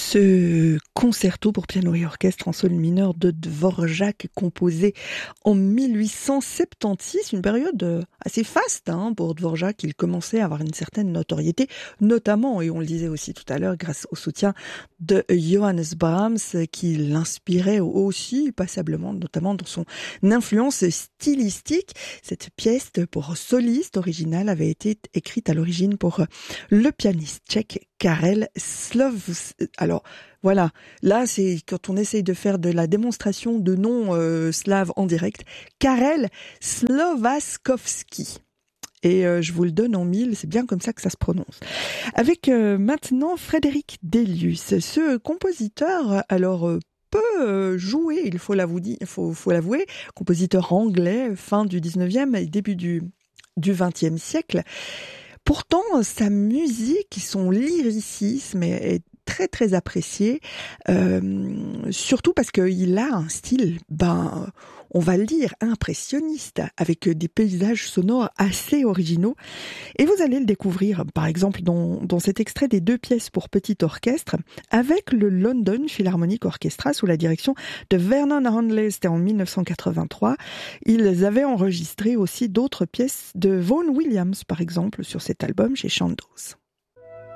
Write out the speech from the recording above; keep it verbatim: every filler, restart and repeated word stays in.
Ce concerto pour piano et orchestre en sol mineur de Dvorak, composé en mille huit cent soixante-seize, une période assez faste hein, pour Dvorak. Il commençait à avoir une certaine notoriété, notamment, et on le disait aussi tout à l'heure, grâce au soutien de Johannes Brahms, qui l'inspirait aussi passablement, notamment dans son influence stylistique. Cette pièce pour soliste originale avait été écrite à l'origine pour le pianiste tchèque Karel Slov. Alors voilà, là c'est quand on essaye de faire de la démonstration de noms euh, slaves en direct. Karel Slovakovski. Et euh, je vous le donne en mille, c'est bien comme ça que ça se prononce. Avec euh, maintenant Frédéric Delius, ce compositeur, alors euh, peut jouer, il faut l'avouer, il faut, faut l'avouer, compositeur anglais, fin du dix-neuvième et début du, du vingtième siècle. Pourtant, sa musique, son lyricisme est très très apprécié, euh, surtout parce qu'il a un style, ben, on va le dire, impressionniste, avec des paysages sonores assez originaux. Et vous allez le découvrir, par exemple, dans, dans cet extrait des deux pièces pour petit orchestre, avec le London Philharmonic Orchestra, sous la direction de Vernon Hanley. C'était en mille neuf cent quatre-vingt-trois. Ils avaient enregistré aussi d'autres pièces de Vaughan Williams, par exemple, sur cet album chez Chandos.